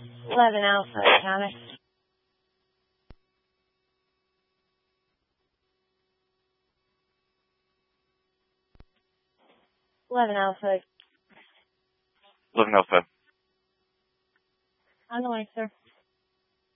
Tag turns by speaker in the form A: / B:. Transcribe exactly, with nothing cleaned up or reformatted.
A: eleven Alpha, counter. eleven Alpha.
B: eleven Alpha.
A: On the way, sir.